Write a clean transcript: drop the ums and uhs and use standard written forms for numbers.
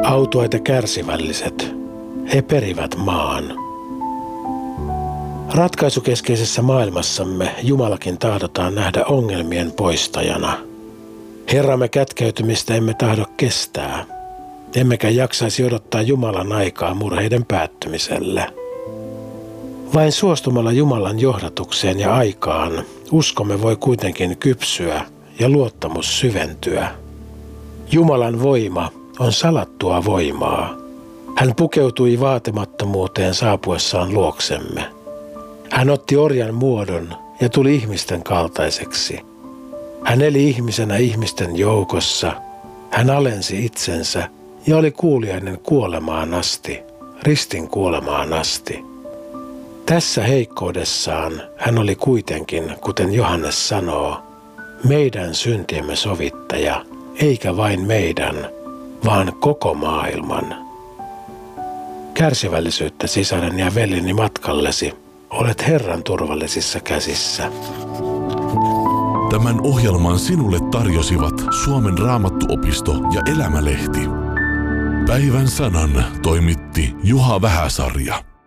Autuaat ja kärsivälliset, he perivät maan. Ratkaisukeskeisessä maailmassamme Jumalakin tahdotaan nähdä ongelmien poistajana. Herramme kätkeytymistä emme tahdo kestää, emmekä jaksaisi odottaa Jumalan aikaa murheiden päättymiselle. Vain suostumalla Jumalan johdatukseen ja aikaan uskomme voi kuitenkin kypsyä ja luottamus syventyä. Jumalan voima on salattua voimaa. Hän pukeutui vaatimattomuuteen saapuessaan luoksemme. Hän otti orjan muodon ja tuli ihmisten kaltaiseksi. Hän eli ihmisenä ihmisten joukossa. Hän alensi itsensä ja oli kuuliainen kuolemaan asti, ristin kuolemaan asti. Tässä heikkoudessaan hän oli kuitenkin, kuten Johannes sanoo, meidän syntiemme sovittaja, eikä vain meidän, vaan koko maailman. Kärsivällisyyttä sisaren ja veljeni matkallesi, olet Herran turvallisissa käsissä. Tämän ohjelman sinulle tarjosivat Suomen Raamattuopisto ja Elämälehti. Päivän sanan toimitti Juha Vähäsarja.